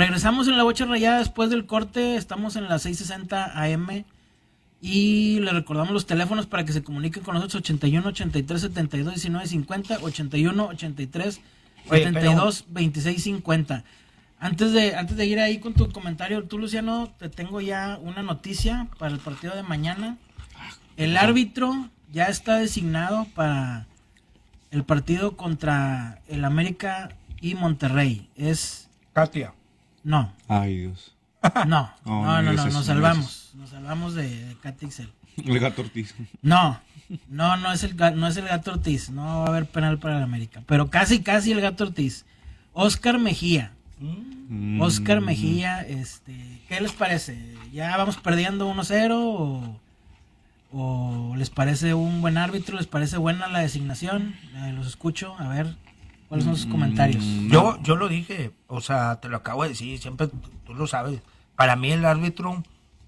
Regresamos en la Bocha Rayada después del corte. Estamos en la 660 AM. Y le recordamos los teléfonos para que se comuniquen con nosotros: 81 83 72 19 50, 81 83 72 26 50. Antes de ir ahí con tu comentario, tú, Luciano, te tengo ya una noticia para el partido de mañana. El árbitro ya está designado para el partido contra el América y Monterrey. Es Katia. No. Ay, Dios. No, nos salvamos. Nos salvamos de Katy Ixel. El Gato Ortiz. No es el Gato Ortiz. No va a haber penal para el América. Pero casi el Gato Ortiz. Oscar Mejía. Oscar Mejía, ¿qué les parece? ¿Ya vamos perdiendo 1-0 o les parece un buen árbitro? ¿Les parece buena la designación? Los escucho, a ver, ¿cuáles son sus comentarios? Yo lo dije, o sea, te lo acabo de decir, siempre tú lo sabes. Para mí el árbitro,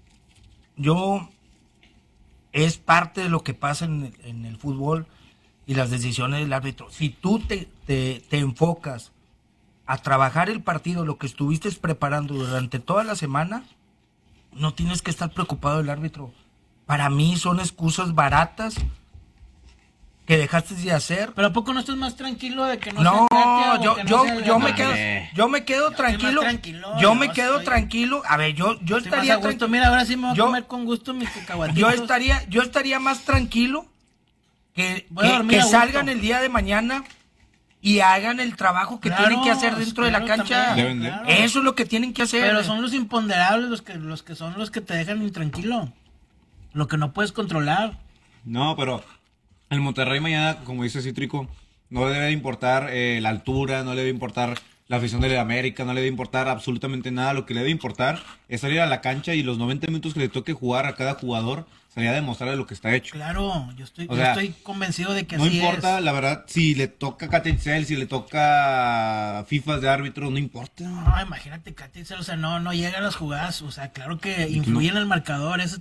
es parte de lo que pasa en el fútbol y las decisiones del árbitro. Si tú te enfocas a trabajar el partido, lo que estuviste preparando durante toda la semana, no tienes que estar preocupado del árbitro. Para mí son excusas baratas que dejaste de hacer. Pero ¿a poco no estás más tranquilo de que no No, sea yo me quedo tranquilo. Yo me quedo tranquilo. A ver, yo estaría tranquilo. Mira, ahora sí me voy a comer con gusto mis cacahuatitos. Yo estaría más tranquilo que salgan el día de mañana y hagan el trabajo que tienen que hacer dentro de la cancha. Eso es lo que tienen que hacer. Pero son los imponderables los que te dejan intranquilo. Lo que no puedes controlar. No, pero el Monterrey mañana, como dice Cítrico, no le debe importar la altura, no le debe importar la afición de la América, no le debe importar absolutamente nada. Lo que le debe importar es salir a la cancha y los 90 minutos que le toque jugar a cada jugador, salir a demostrarle lo que está hecho. Claro, yo estoy convencido de que no así importa, es. la verdad, si le toca Catencel, si le toca FIFAs de árbitro, no importa. No, imagínate, Catencel, o sea, no llegan las jugadas, o sea, claro que influye en el marcador, eso